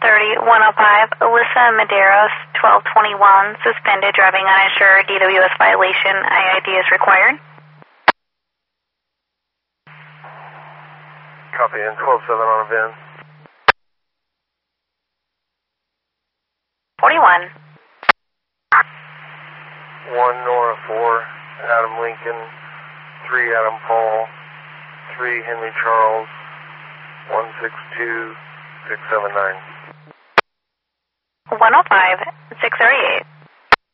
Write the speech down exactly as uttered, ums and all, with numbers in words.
thirty, one oh five, Alyssa Medeiros, twelve twenty-one, suspended, driving uninsured, D W S violation, I I D is required. Copy, in twelve seven on a V I N. forty-one. one Nora four, Adam Lincoln, three Adam Paul, three Henry Charles, one six two, six seven nine. one oh five, six thirty-eight.